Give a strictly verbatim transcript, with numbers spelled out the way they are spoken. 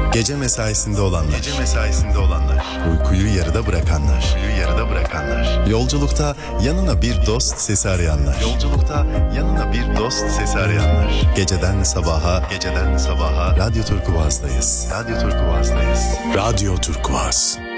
Gece mesaisinde olanlar. Gece mesaisinde olanlar. Uykuyu yarıda bırakanlar. Uykuyu yarıda bırakanlar. Yolculukta yanına bir dost sesi arayanlar. Yolculukta yanına bir dost sesi arayanlar. Geceden sabaha, Geceden sabaha Radyo Turkuaz'dayız. Radyo Turkuaz'dayız. Radyo Turkuaz.